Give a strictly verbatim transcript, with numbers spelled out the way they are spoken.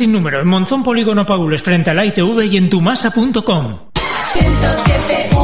sin número en Monzón Polígono Paules frente a la I T V y en tumasa punto com. ciento siete